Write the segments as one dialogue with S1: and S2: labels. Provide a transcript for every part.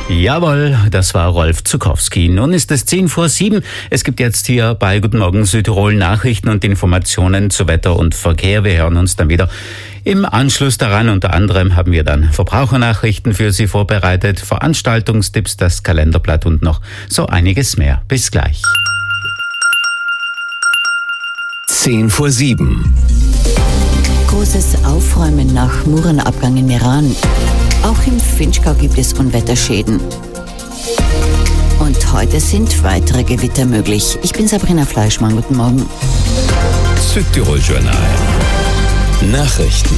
S1: Jawohl, das war Rolf Zukowski. Nun ist es 7:10. Es gibt jetzt hier bei Guten Morgen Südtirol Nachrichten und Informationen zu Wetter und Verkehr. Wir hören uns dann wieder im Anschluss daran. Unter anderem haben wir dann Verbrauchernachrichten für Sie vorbereitet, Veranstaltungstipps, das Kalenderblatt und noch so einiges mehr. Bis gleich.
S2: 7:10.
S3: Großes Aufräumen nach Murenabgang in Meran. Auch im Finchgau gibt es Unwetterschäden. Und heute sind weitere Gewitter möglich. Ich bin Sabrina Fleischmann. Guten Morgen.
S2: Südtirol Journal. Nachrichten.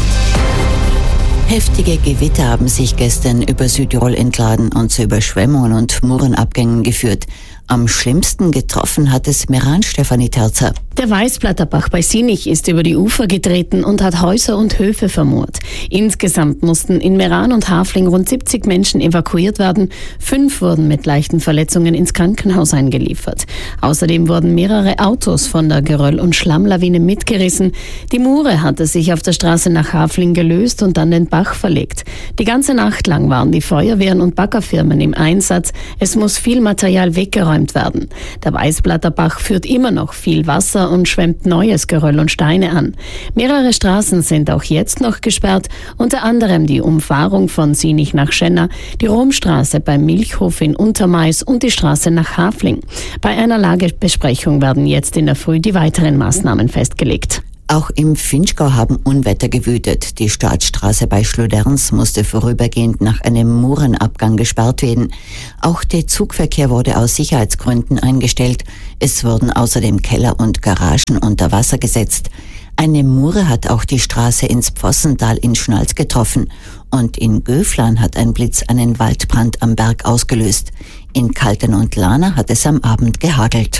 S3: Heftige Gewitter haben sich gestern über Südtirol entladen und zu Überschwemmungen und Murenabgängen geführt. Am schlimmsten getroffen hat es Meran, Stefanie Terzer.
S4: Der Weißblatterbach bei Sinich ist über die Ufer getreten und hat Häuser und Höfe vermurt. Insgesamt mussten in Meran und Hafling rund 70 Menschen evakuiert werden. 5 wurden mit leichten Verletzungen ins Krankenhaus eingeliefert. Außerdem wurden mehrere Autos von der Geröll- und Schlammlawine mitgerissen. Die Mure hatte sich auf der Straße nach Hafling gelöst und dann den Bach verlegt. Die ganze Nacht lang waren die Feuerwehren und Baggerfirmen im Einsatz. Es muss viel Material weggeräumt werden. Der Weißblatterbach führt immer noch viel Wasser und schwemmt neues Geröll und Steine an. Mehrere Straßen sind auch jetzt noch gesperrt, unter anderem die Umfahrung von Sinich nach Schenna, die Romstraße beim Milchhof in Untermais und die Straße nach Hafling. Bei einer Lagebesprechung werden jetzt in der Früh die weiteren Maßnahmen festgelegt.
S3: Auch im Finchgau haben Unwetter gewütet. Die Staatsstraße bei Schluderns musste vorübergehend nach einem Murenabgang gesperrt werden. Auch der Zugverkehr wurde aus Sicherheitsgründen eingestellt. Es wurden außerdem Keller und Garagen unter Wasser gesetzt. Eine Mure hat auch die Straße ins Pfossental in Schnalz getroffen. Und in Göflan hat ein Blitz einen Waldbrand am Berg ausgelöst. In Kalten und Lana hat es am Abend gehagelt.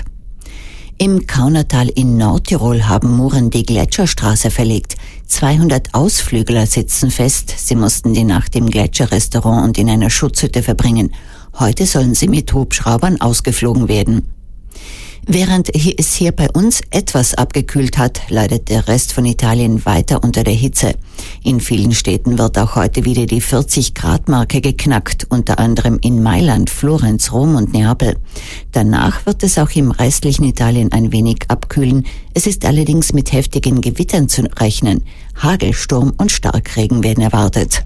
S3: Im Kaunertal in Nordtirol haben Muren die Gletscherstraße verlegt. 200 Ausflügler sitzen fest. Sie mussten die Nacht im Gletscherrestaurant und in einer Schutzhütte verbringen. Heute sollen sie mit Hubschraubern ausgeflogen werden. Während es hier bei uns etwas abgekühlt hat, leidet der Rest von Italien weiter unter der Hitze. In vielen Städten wird auch heute wieder die 40-Grad-Marke geknackt, unter anderem in Mailand, Florenz, Rom und Neapel. Danach wird es auch im restlichen Italien ein wenig abkühlen. Es ist allerdings mit heftigen Gewittern zu rechnen. Hagel, Sturm und Starkregen werden erwartet.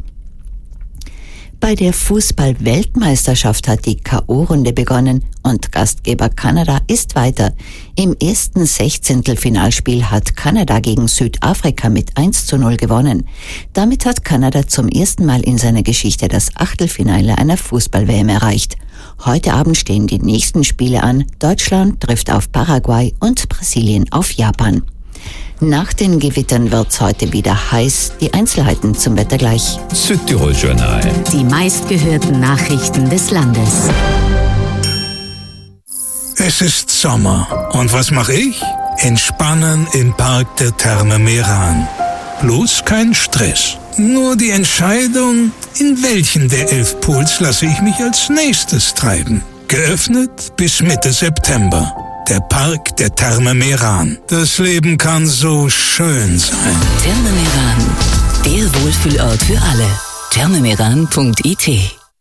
S3: Bei der Fußball-Weltmeisterschaft hat die K.O.-Runde begonnen und Gastgeber Kanada ist weiter. Im ersten 16-Finalspiel hat Kanada gegen Südafrika mit 1:0 gewonnen. Damit hat Kanada zum ersten Mal in seiner Geschichte das Achtelfinale einer Fußball-WM erreicht. Heute Abend stehen die nächsten Spiele an. Deutschland trifft auf Paraguay und Brasilien auf Japan. Nach den Gewittern wird's heute wieder heiß. Die Einzelheiten zum Wetter gleich.
S2: Südtirol Journal.
S5: Die meistgehörten Nachrichten des Landes.
S6: Es ist Sommer. Und was mache ich? Entspannen im Park der Therme Meran. Bloß kein Stress. Nur die Entscheidung, in welchen der 11 Pools lasse ich mich als nächstes treiben. Geöffnet bis Mitte September. Der Park der Therme Meran. Das Leben kann so schön sein.
S5: Therme Meran, der Wohlfühlort für alle. thermemeran.it.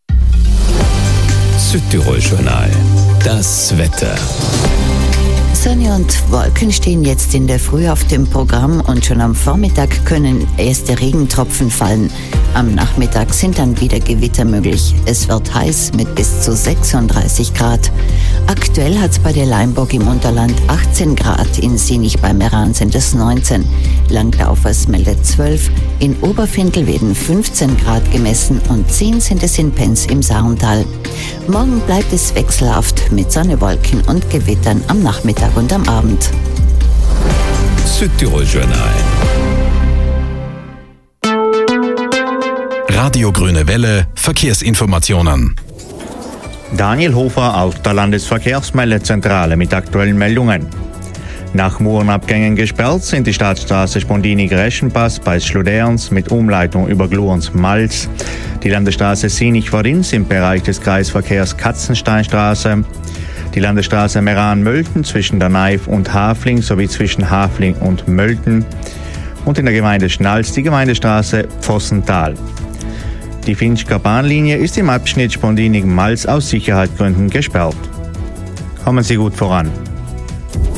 S2: Südtirol Journal. Das Wetter.
S3: Sonne und Wolken stehen jetzt in der Früh auf dem Programm und schon am Vormittag können erste Regentropfen fallen. Am Nachmittag sind dann wieder Gewitter möglich. Es wird heiß mit bis zu 36 Grad. Aktuell hat es bei der Leimburg im Unterland 18 Grad, in Sinich bei Meran sind es 19. Langlaufers meldet 12, in Oberfindel werden 15 Grad gemessen und 10 sind es in Penz im Saarntal. Morgen bleibt es wechselhaft mit Sonne, Wolken und Gewittern am Nachmittag und am Abend.
S2: Südtirol Journal.
S7: Radio Grüne Welle, Verkehrsinformationen.
S8: Daniel Hofer auf der Landesverkehrsmeldezentrale mit aktuellen Meldungen. Nach Murenabgängen gesperrt sind die Staatsstraße Spondini-Greschenpass bei Schluderns mit Umleitung über Gluerns-Malz, die Landesstraße Sinich-Verdins im Bereich des Kreisverkehrs Katzensteinstraße, die Landesstraße Meran-Mölten zwischen der Naif und Hafling sowie zwischen Hafling und Mölten und in der Gemeinde Schnalz die Gemeindestraße Pfossental. Die Finchker Bahnlinie ist im Abschnitt Spondinig-Mals aus Sicherheitsgründen gesperrt. Kommen Sie gut voran.